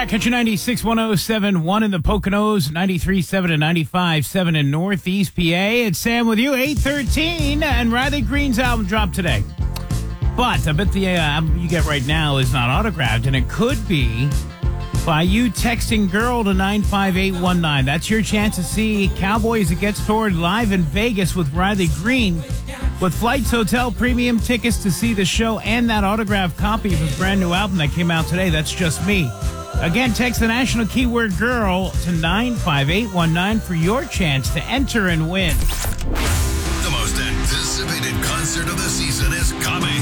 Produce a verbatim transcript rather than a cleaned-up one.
back at your ninety-six point one oh seven one in the Poconos, ninety-three point seven and ninety-five point seven in Northeast P A. It's Sam with you, eight thirteen, and Riley Green's album dropped today. But I bet the uh, album you get right now is not autographed, and it could be by you texting girl to nine five eight one nine. That's your chance to see Cowboys Against Toured live in Vegas with Riley Green, with flights, hotel, premium tickets to see the show, and that autographed copy of his brand new album that came out today. That's Just Me. Again, text the national keyword girl to nine five eight one nine for your chance to enter and win. The most anticipated concert of the season is coming.